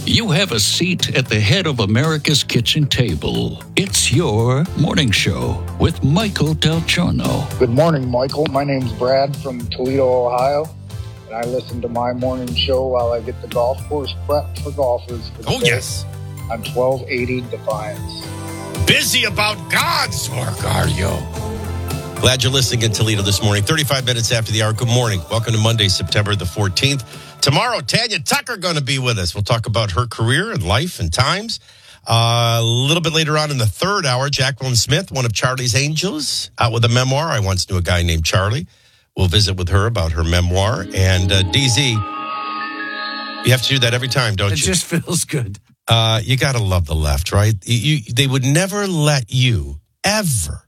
You have a seat at the head of America's kitchen table. It's your morning show with Michael Del Giorno. Good morning, Michael. My name's Brad from Toledo, Ohio, and I listen to my morning show while I get the golf course prepped for golfers for the day yes. on 1280 Defiance. Busy about God's work, are you? Glad you're listening in Toledo this morning. 35 minutes after the hour. Good morning. Welcome to Monday, September the 14th. Tomorrow, Tanya Tucker going to be with us. We'll talk about her career and life and times. A little bit later on in the third hour, Jacqueline Smith, one of Charlie's Angels, out with a memoir. I once knew a guy named Charlie. We'll visit with her about her memoir. And DZ, you have to do that every time, don't you? It just feels good. You got to love the left, right? They would never let you ever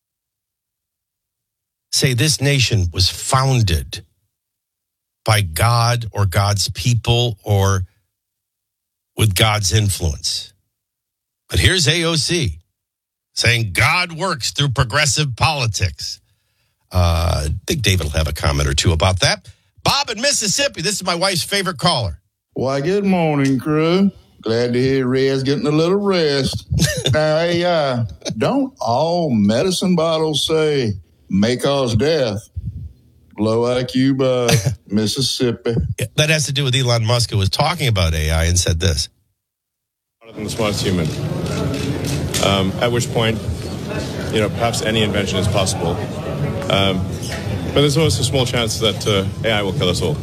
say this nation was founded by God or God's people or with God's influence. But here's AOC saying God works through progressive politics. I think David will have a comment or two about that. Bob in Mississippi, this is my wife's favorite caller. Why, good morning, crew. Glad to hear Red's getting a little rest. Now, hey, don't all medicine bottles say may cause death? Low IQ by Mississippi. That has to do with Elon Musk, who was talking about AI and said this. Than the smartest human. At which point, perhaps any invention is possible. But there's always a small chance that AI will kill us all.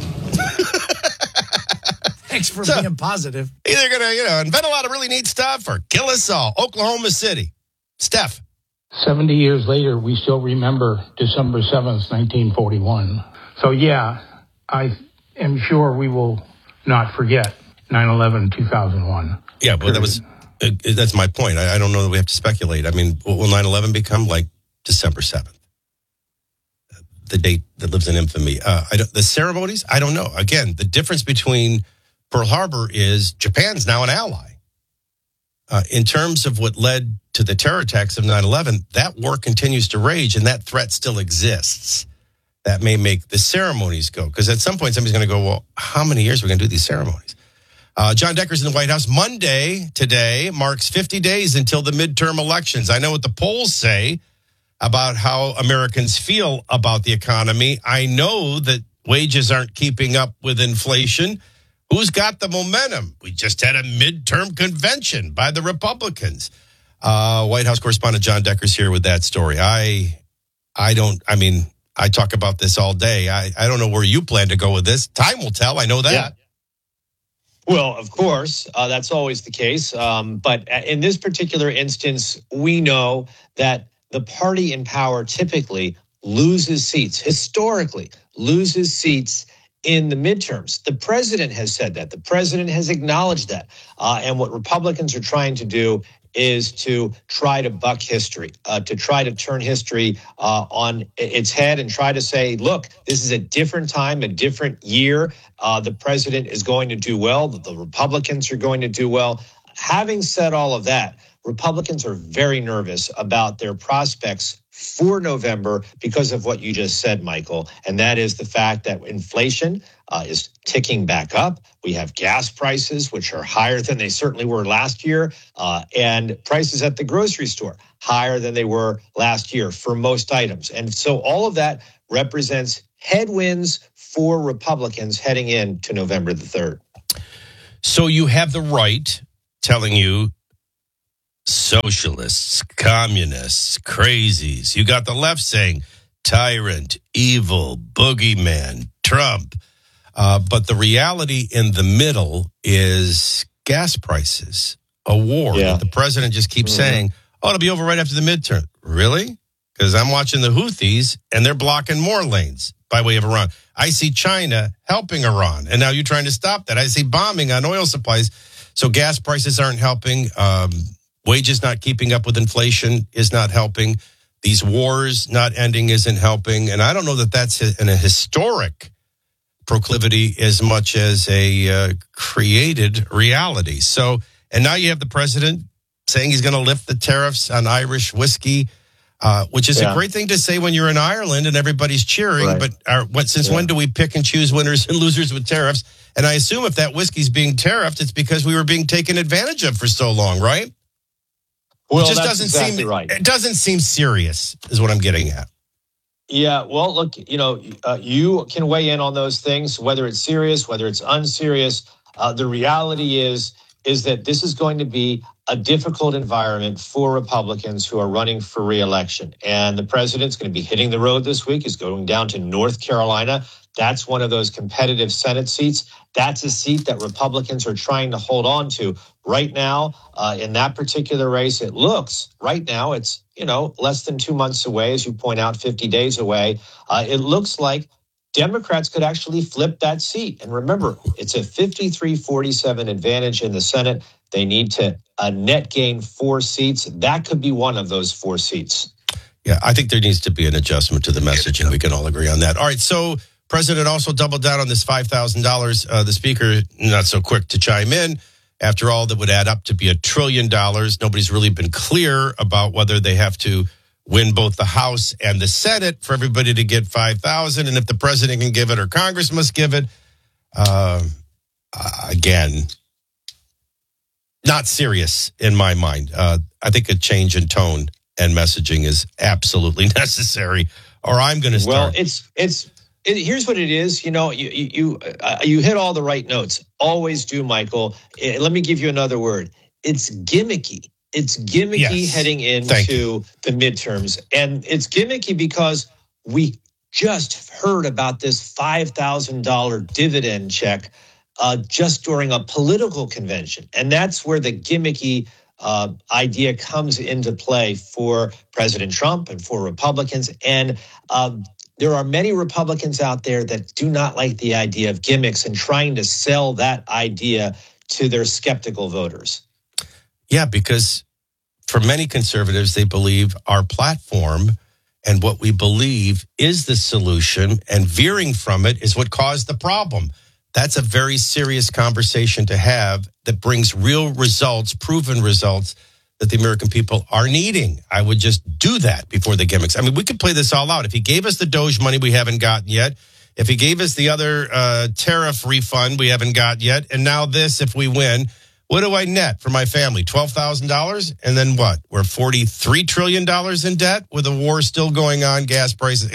Thanks for being positive. Either going to, invent a lot of really neat stuff or kill us all. Oklahoma City. Steph. 70 years later, we still remember December 7th, 1941. So, yeah, I am sure we will not forget 9/11, 2001. Yeah, well, that's my point. I don't know that we have to speculate. I mean, will 9/11 become like December 7th? The date that lives in infamy. The ceremonies, I don't know. Again, the difference between Pearl Harbor is Japan's now an ally. In terms of what led to the terror attacks of 9/11, that war continues to rage and that threat still exists. That may make the ceremonies go. Because at some point, somebody's going to go, well, how many years are we going to do these ceremonies? John Decker's in the White House. Monday, today, marks 50 days until the midterm elections. I know what the polls say about how Americans feel about the economy. I know that wages aren't keeping up with inflation. Who's got the momentum? We just had a midterm convention by the Republicans. White House correspondent John Decker's here with that story. I talk about this all day. I don't know where you plan to go with this. Time will tell. I know that. Yeah. Well, of course, that's always the case. But in this particular instance, we know that the party in power typically loses seats, historically loses seats in the midterms. The president has said that. The president has acknowledged that. And what Republicans are trying to do is to try to buck history, to try to turn history on its head and try to say, look, this is a different time, a different year. The president is going to do well. The Republicans are going to do well. Having said all of that, Republicans are very nervous about their prospects for November because of what you just said, Michael, and that is the fact that inflation is ticking back up. We have gas prices, which are higher than they certainly were last year, and prices at the grocery store higher than they were last year for most items. And so all of that represents headwinds for Republicans heading into November the 3rd. So you have the right telling you socialists, communists, crazies. You got the left saying tyrant, evil, boogeyman, Trump. But the reality in the middle is gas prices, a war. Yeah. The president just keeps saying, it'll be over right after the midterm. Really? Because I'm watching the Houthis and they're blocking more lanes by way of Iran. I see China helping Iran. And now you're trying to stop that. I see bombing on oil supplies. So gas prices aren't helping. Wages not keeping up with inflation is not helping. These wars not ending isn't helping. And I don't know that that's in a historic proclivity as much as a created reality. So, and now you have the president saying he's going to lift the tariffs on Irish whiskey. which is Yeah. a great thing to say when you're in Ireland and everybody's cheering. Right. But since when do we pick and choose winners and losers with tariffs? And I assume if that whiskey's being tariffed, it's because we were being taken advantage of for so long, right? Well, it just that's doesn't exactly seem right. It doesn't seem serious, is what I'm getting at. Yeah, well, look, you can weigh in on those things, whether it's serious, whether it's unserious. The reality is that this is going to be a difficult environment for Republicans who are running for re-election. And the president's going to be hitting the road this week. He's going down to North Carolina. That's one of those competitive Senate seats. That's a seat that Republicans are trying to hold on to. Right now, in that particular race, it looks, right now, it's, less than 2 months away, as you point out, 50 days away. It looks like Democrats could actually flip that seat. And remember, it's a 53-47 advantage in the Senate. They need to net gain 4 seats. That could be one of those 4 seats. Yeah, I think there needs to be an adjustment to the messaging. We can all agree on that. All right, so President also doubled down on this $5,000. The speaker, not so quick to chime in. After all, that would add up to be $1 trillion. Nobody's really been clear about whether they have to win both the House and the Senate for everybody to get $5,000, and if the president can give it or Congress must give it. Again, not serious in my mind. I think a change in tone and messaging is absolutely necessary, or I'm going to start. Well, here's what it is. You hit all the right notes. Always do, Michael. Let me give you another word. It's gimmicky. It's gimmicky heading into the midterms. And it's gimmicky because we just heard about this $5,000 dividend check just during a political convention. And that's where the gimmicky idea comes into play for President Trump and for Republicans. And there are many Republicans out there that do not like the idea of gimmicks and trying to sell that idea to their skeptical voters. Yeah, because for many conservatives, they believe our platform and what we believe is the solution, and veering from it is what caused the problem. That's a very serious conversation to have that brings real results, proven results that the American people are needing. I would just do that before the gimmicks. I mean, we could play this all out. If he gave us the DOGE money we haven't gotten yet, if he gave us the other tariff refund we haven't got yet, and now this, if we win, what do I net for my family? $12,000? And then what? We're $43 trillion in debt with a war still going on, gas prices.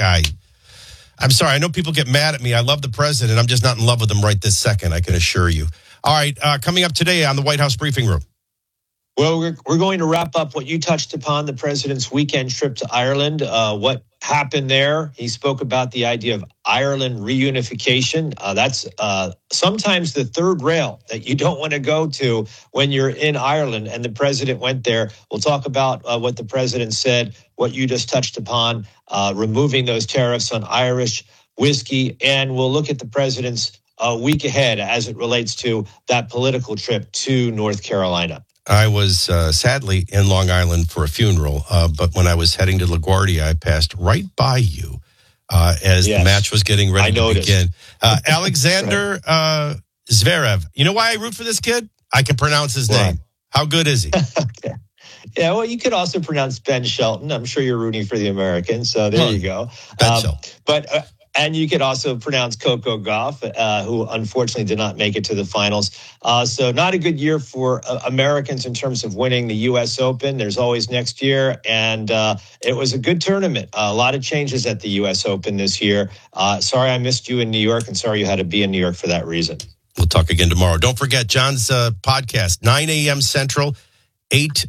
I'm sorry. I know people get mad at me. I love the president. I'm just not in love with him right this second, I can assure you. All right. Coming up today on the White House Briefing Room. Well, we're going to wrap up what you touched upon, the president's weekend trip to Ireland. What happened there? He spoke about the idea of Ireland reunification. That's sometimes the third rail that you don't want to go to when you're in Ireland. And the president went there. We'll talk about what the president said, what you just touched upon, removing those tariffs on Irish whiskey. And we'll look at the president's week ahead as it relates to that political trip to North Carolina. I was sadly in Long Island for a funeral, but when I was heading to LaGuardia, I passed right by you as the match was getting ready to begin. Alexander Zverev. You know why I root for this kid? I can pronounce his name. How good is he? Okay. Yeah, well, you could also pronounce Ben Shelton. I'm sure you're rooting for the Americans, so there you go. Ben Shelton. And you could also pronounce Coco Gauff, who unfortunately did not make it to the finals. So not a good year for Americans in terms of winning the U.S. Open. There's always next year. And it was a good tournament. A lot of changes at the U.S. Open this year. Sorry I missed you in New York, and sorry you had to be in New York for that reason. We'll talk again tomorrow. Don't forget John's podcast, 9 a.m. Central. 8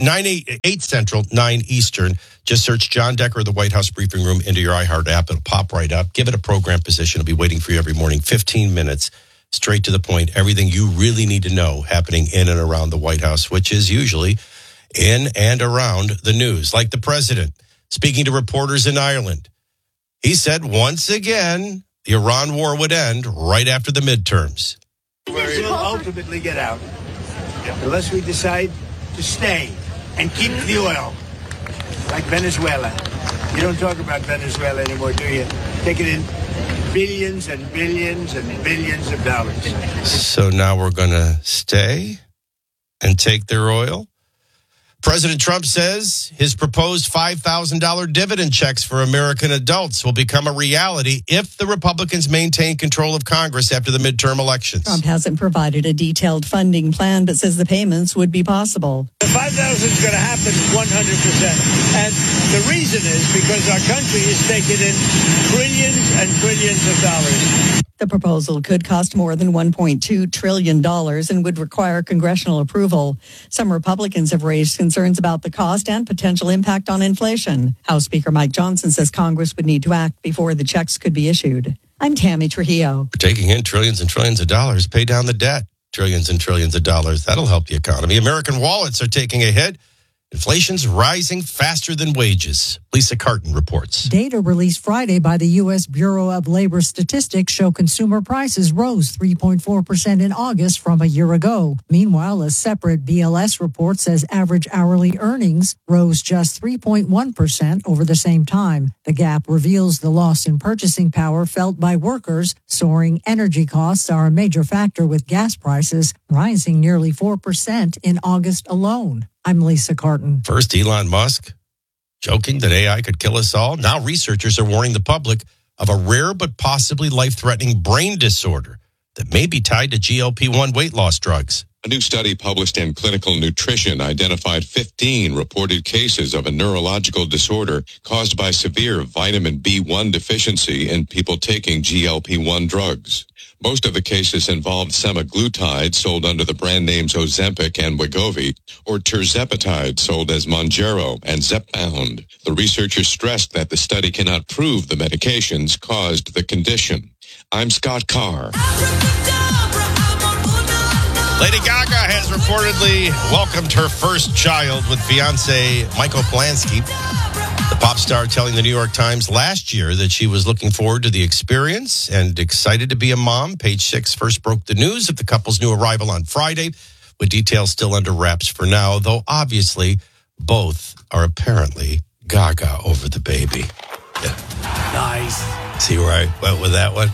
Central, 9 Eastern. Just search John Decker, the White House Briefing Room, into your iHeart app. It'll pop right up. Give it a program position. It'll be waiting for you every morning. 15 minutes, straight to the point. Everything you really need to know happening in and around the White House, which is usually in and around the news. Like the president speaking to reporters in Ireland. He said once again, the Iran war would end right after the midterms. We'll ultimately get out unless we decide to stay and keep the oil, like Venezuela. You don't talk about Venezuela anymore, do you? Take it in billions and billions and billions of dollars. So now we're going to stay and take their oil? President Trump says his proposed $5,000 dividend checks for American adults will become a reality if the Republicans maintain control of Congress after the midterm elections. Trump hasn't provided a detailed funding plan, but says the payments would be possible. The 5,000 is going to happen 100%. And the reason is because our country is taking in trillions and trillions of dollars. The proposal could cost more than $1.2 trillion and would require congressional approval. Some Republicans have raised concerns about the cost and potential impact on inflation. House Speaker Mike Johnson says Congress would need to act before the checks could be issued. I'm Tammy Trujillo. We're taking in trillions and trillions of dollars, pay down the debt. Trillions and trillions of dollars. That'll help the economy. American wallets are taking a hit. Inflation's rising faster than wages. Lisa Carton reports. Data released Friday by the U.S. Bureau of Labor Statistics show consumer prices rose 3.4% in August from a year ago. Meanwhile, a separate BLS report says average hourly earnings rose just 3.1% over the same time. The gap reveals the loss in purchasing power felt by workers. Soaring energy costs are a major factor, with gas prices rising nearly 4% in August alone. I'm Lisa Carton. First, Elon Musk joking that AI could kill us all. Now researchers are warning the public of a rare but possibly life-threatening brain disorder that may be tied to GLP-1 weight loss drugs. A new study published in Clinical Nutrition identified 15 reported cases of a neurological disorder caused by severe vitamin B1 deficiency in people taking GLP-1 drugs. Most of the cases involved semaglutide, sold under the brand names Ozempic and Wegovy, or tirzepatide, sold as Mounjaro and Zepbound. The researchers stressed that the study cannot prove the medications caused the condition. I'm Scott Carr. Lady Gaga has reportedly welcomed her first child with fiancé Michael Polanski. The pop star telling the New York Times last year that she was looking forward to the experience and excited to be a mom. Page Six first broke the news of the couple's new arrival on Friday, with details still under wraps for now, though obviously both are apparently gaga over the baby. Yeah. Nice. See where I went with that one?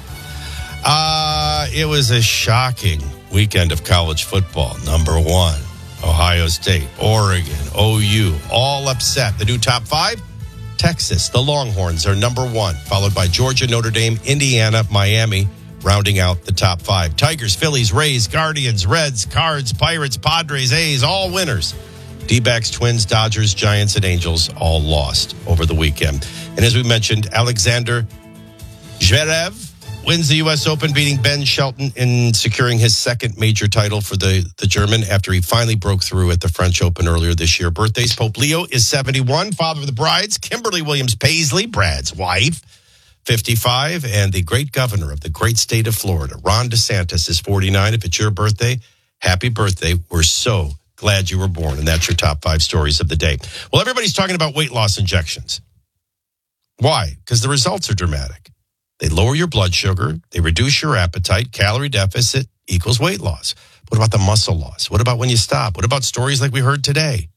It was a shocking weekend of college football. Number one, Ohio State, Oregon, OU, all upset. The new top five? Texas, the Longhorns are number one, followed by Georgia, Notre Dame, Indiana, Miami, rounding out the top five. Tigers, Phillies, Rays, Guardians, Reds, Cards, Pirates, Padres, A's, all winners. D-backs, Twins, Dodgers, Giants, and Angels all lost over the weekend. And as we mentioned, Alexander Zverev wins the U.S. Open, beating Ben Shelton in securing his second major title for the German after he finally broke through at the French Open earlier this year. Birthdays, Pope Leo is 71, father of the brides, Kimberly Williams Paisley, Brad's wife, 55, and the great governor of the great state of Florida, Ron DeSantis, is 49. If it's your birthday, happy birthday. We're so glad you were born, and that's your top five stories of the day. Well, everybody's talking about weight loss injections. Why? Because the results are dramatic. They lower your blood sugar. They reduce your appetite. Calorie deficit equals weight loss. What about the muscle loss? What about when you stop? What about stories like we heard today?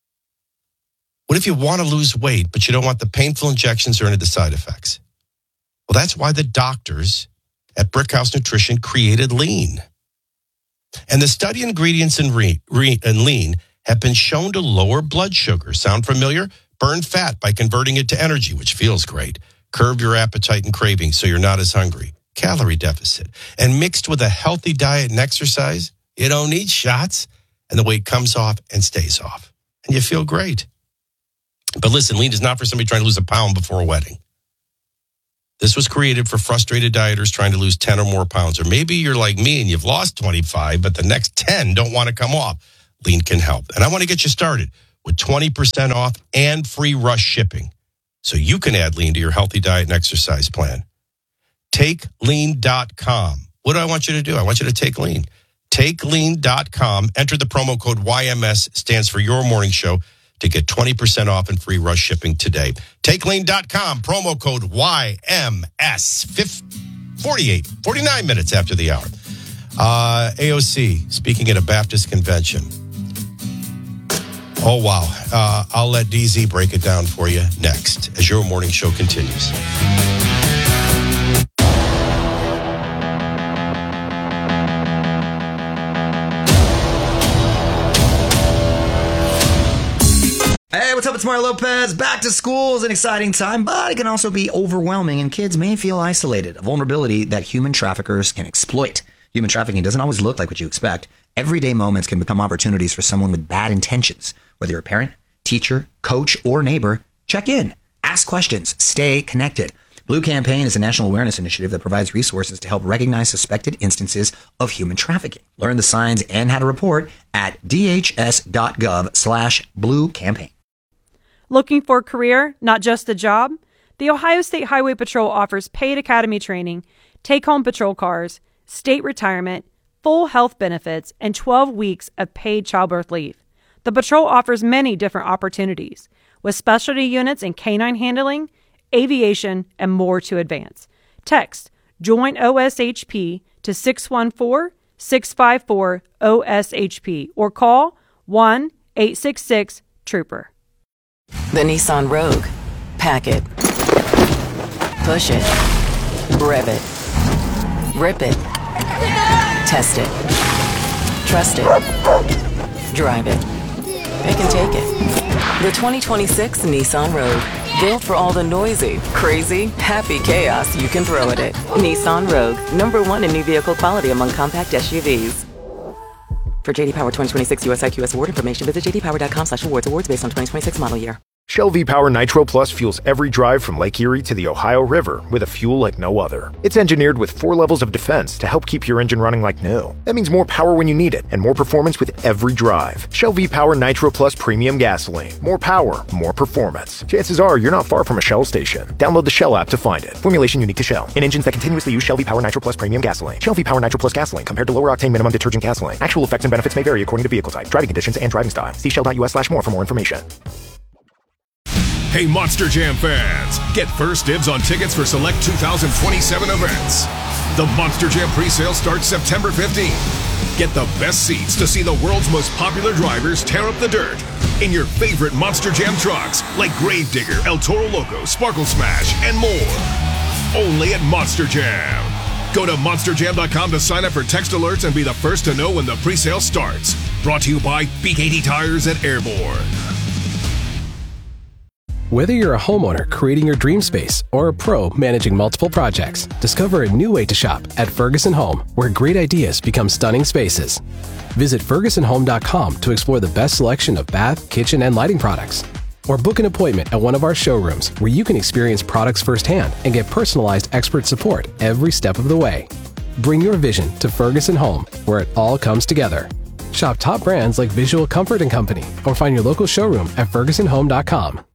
What if you want to lose weight, but you don't want the painful injections or any of the side effects? Well, that's why the doctors at Brickhouse Nutrition created Lean. And the study ingredients in Lean have been shown to lower blood sugar. Sound familiar? Burn fat by converting it to energy, which feels great. Curb your appetite and cravings so you're not as hungry. Calorie deficit. And mixed with a healthy diet and exercise, you don't need shots, and the weight comes off and stays off. And you feel great. But listen, Lean is not for somebody trying to lose a pound before a wedding. This was created for frustrated dieters trying to lose 10 or more pounds. Or maybe you're like me and you've lost 25, but the next 10 don't want to come off. Lean can help. And I want to get you started with 20% off and free rush shipping, so you can add Lean to your healthy diet and exercise plan. TakeLean.com. What do I want you to do? I want you to take Lean. TakeLean.com. Enter the promo code YMS, stands for Your Morning Show, to get 20% off and free rush shipping today. TakeLean.com, promo code YMS. 49 minutes after the hour. AOC speaking at a Baptist convention. Oh, wow. I'll let DZ break it down for you next as Your Morning Show continues. Hey, what's up? It's Mario Lopez. Back to school is an exciting time, but it can also be overwhelming, and kids may feel isolated, a vulnerability that human traffickers can exploit. Human trafficking doesn't always look like what you expect. Everyday moments can become opportunities for someone with bad intentions. Whether you're a parent, teacher, coach, or neighbor, check in, ask questions, stay connected. Blue Campaign is a national awareness initiative that provides resources to help recognize suspected instances of human trafficking. Learn the signs and how to report at dhs.gov/Blue Campaign. Looking for a career, not just a job? The Ohio State Highway Patrol offers paid academy training, take-home patrol cars, state retirement, full health benefits, and 12 weeks of paid childbirth leave. The patrol offers many different opportunities, with specialty units in canine handling, aviation, and more to advance. Text Join OSHP to 614-654-OSHP or call 1-866-TROOPER. The Nissan Rogue. Pack it. Push it. Rev it. Rip it. Test it. Trust it. Drive it. It can take it. The 2026 Nissan Rogue. Built for all the noisy, crazy, happy chaos you can throw at it. Nissan Rogue. #1 in new vehicle quality among compact SUVs. For JD Power 2026 US IQS award information, visit jdpower.com/awards. Awards based on 2026 model year. Shell V-Power Nitro Plus fuels every drive from Lake Erie to the Ohio River with a fuel like no other. It's engineered with 4 levels of defense to help keep your engine running like new. That means more power when you need it and more performance with every drive. Shell V-Power Nitro Plus Premium Gasoline. More power, more performance. Chances are you're not far from a Shell station. Download the Shell app to find it. Formulation unique to Shell. In engines that continuously use Shell V-Power Nitro Plus Premium Gasoline. Shell V-Power Nitro Plus Gasoline compared to lower octane minimum detergent gasoline. Actual effects and benefits may vary according to vehicle type, driving conditions, and driving style. See shell.us/more for more information. Hey, Monster Jam fans, get first dibs on tickets for select 2027 events. The Monster Jam presale starts September 15th. Get the best seats to see the world's most popular drivers tear up the dirt in your favorite Monster Jam trucks like Gravedigger, El Toro Loco, Sparkle Smash, and more. Only at Monster Jam. Go to monsterjam.com to sign up for text alerts and be the first to know when the presale starts. Brought to you by BKT Tires and Airborne. Whether you're a homeowner creating your dream space or a pro managing multiple projects, discover a new way to shop at Ferguson Home, where great ideas become stunning spaces. Visit FergusonHome.com to explore the best selection of bath, kitchen, and lighting products. Or book an appointment at one of our showrooms where you can experience products firsthand and get personalized expert support every step of the way. Bring your vision to Ferguson Home, where it all comes together. Shop top brands like Visual Comfort & Company or find your local showroom at FergusonHome.com.